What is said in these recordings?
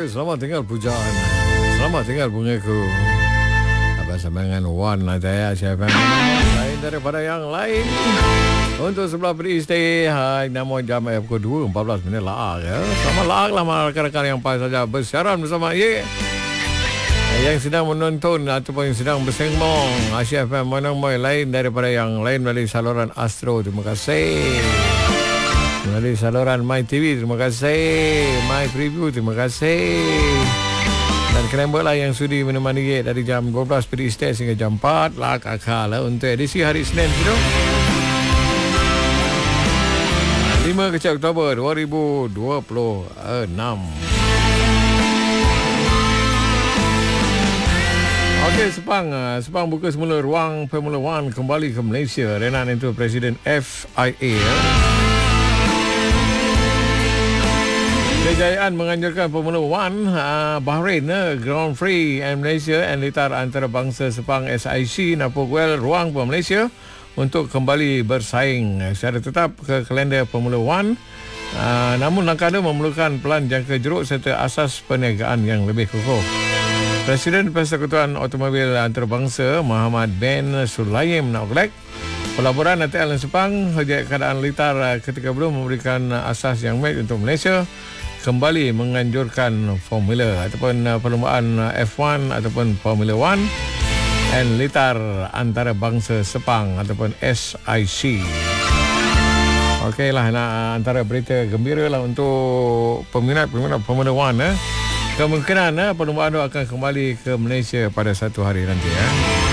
selamat tinggal pujaan. Selamat tinggal bungaku. Abang Semangan Wan Ataya siapa lain daripada yang lain. Untuk sebelah beristri, nama jam pukul 2.14 minit lah. Ya. Selamat lah rakan-rakan yang pas saja bersiaran bersama ye. Yang sedang menonton ataupun yang sedang bersengmong Asia FM mana-mana lain daripada yang lain melalui saluran Astro. Terima kasih. Melalui saluran My TV, terima kasih. My Preview, terima kasih. Dan kenapa lah yang sudi menemani ye dari jam 12 beristirahat hingga jam 4 lah kakak lah untuk edisi hari Senin itu 5 kecil Oktober 2026. Okey, Sepang buka semula ruang Formula 1 kembali ke Malaysia. Renan itu Presiden FIA. Kejayaan menganjurkan Formula 1 Bahrain Grand Prix and Malaysia and litar antarabangsa Sepang SIC Napokuel ruang ke Malaysia untuk kembali bersaing secara tetap ke kalender Formula 1. Namun langkah itu memerlukan pelan jangka jeruk serta asas perniagaan yang lebih kukuh. Presiden Persekutuan Automobil Antarabangsa Muhammad bin Sulaim Naoglek pelaburan ATL Sepang sejak keadaan litar ketika belum memberikan asas yang baik untuk Malaysia kembali menganjurkan formula ataupun perlombaan F1 ataupun Formula 1 dan litar antarabangsa Sepang ataupun SIC. Okeylah, antara berita gembira lah untuk peminat-peminat Formula 1 kemungkinan perlombaan itu akan kembali ke Malaysia pada satu hari nanti .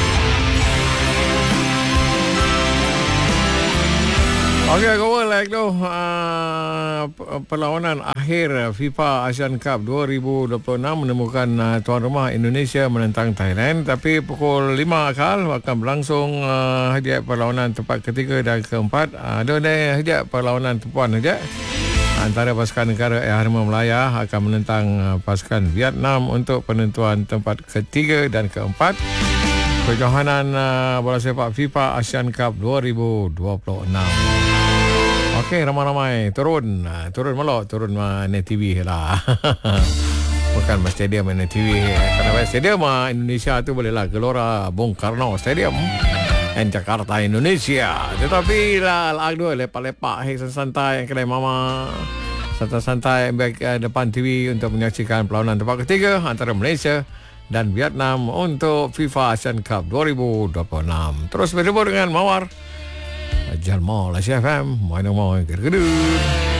Okey, kawan like tu perlawanan akhir FIFA Asian Cup 2026 menemukan tuan rumah Indonesia menentang Thailand, tapi pukul 5 akal akan berlangsung hadiah perlawanan tempat ketiga dan keempat. Ada hadiah perlawanan tempuan saja. Antara pasukan negara Harimau Melaya akan menentang pasukan Vietnam untuk penentuan tempat ketiga dan keempat kejohanan bola sepak FIFA Asian Cup 2026. Okey, ramai-ramai turun melok, turun Net TV lah. Bukan stadium Net TV. Kerana stadium Indonesia tu bolehlah Gelora Bung Karno Stadium dan Jakarta Indonesia. Tetapi lah dua lepak-lepak santai yang kedai mama santai-santai depan TV untuk menyaksikan perlawanan tempat ketiga antara Malaysia dan Vietnam untuk FIFA Asian Cup 2026. Terus berjumpa dengan Mawar Jalmal Asia FM. Mana mau gedut.